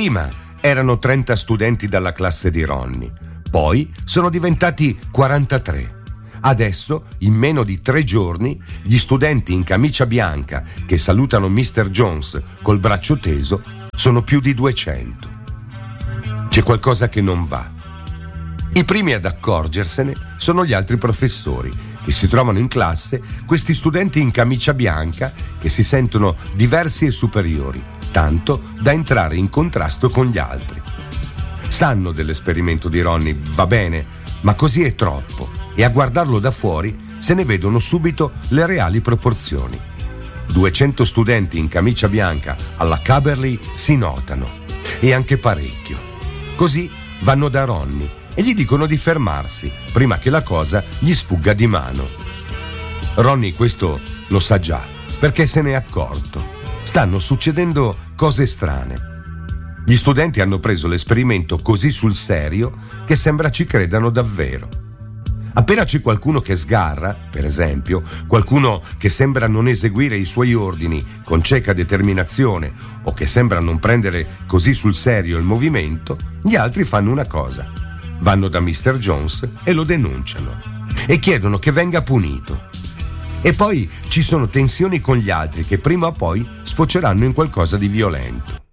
Prima erano 30 studenti dalla classe di Ronnie, poi sono diventati 43. Adesso, in meno di 3 giorni, gli studenti in camicia bianca che salutano Mr. Jones col braccio teso sono più di 200. C'è qualcosa che non va. I primi ad accorgersene sono gli altri professori, che si trovano in classe questi studenti in camicia bianca che si sentono diversi e superiori, tanto da entrare in contrasto con gli altri. Sanno dell'esperimento di Ronnie, va bene, ma così è troppo, e a guardarlo da fuori se ne vedono subito le reali proporzioni. 200 studenti in camicia bianca alla Caberly si notano, e anche parecchio. Così vanno da Ronnie e gli dicono di fermarsi prima che la cosa gli sfugga di mano. Ronnie questo lo sa già, perché se n'è accorto. Stanno succedendo cose strane. Gli studenti hanno preso l'esperimento così sul serio che sembra ci credano davvero. Appena c'è qualcuno che sgarra, per esempio, qualcuno che sembra non eseguire i suoi ordini con cieca determinazione o che sembra non prendere così sul serio il movimento, gli altri fanno una cosa: vanno da Mr. Jones e lo denunciano e chiedono che venga punito. E poi ci sono tensioni con gli altri che prima o poi sfoceranno in qualcosa di violento.